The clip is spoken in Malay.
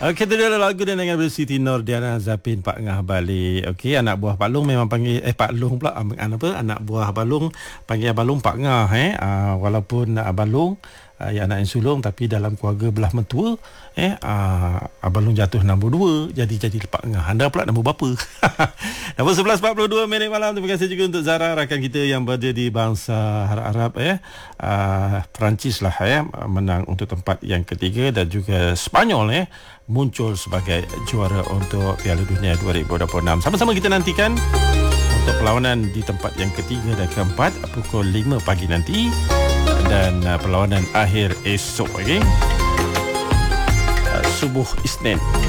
Okey, tu dia lagu dia dengan Siti Nordiana Zapin Pak Ngah balik. Okey, anak buah Pak Long memang panggil Pak Long pula anak buah Abang Long panggil Abang Long Pak Ngah walaupun Abang Long anak yang sulung tapi dalam keluarga belah mentua Abang Long jatuh nombor 2 jadi Pak Ngah. Anda pula nombor berapa? Nombor 11.42 minit malam. Terima kasih juga untuk Zara rakan kita yang berada di bangsa Arab Perancis lah menang untuk tempat yang ketiga dan juga Spanyol muncul sebagai juara untuk Piala Dunia 2026. Sama-sama kita nantikan untuk perlawanan di tempat yang ketiga dan keempat pukul 5 pagi nanti dan perlawanan akhir esok subuh Isnin.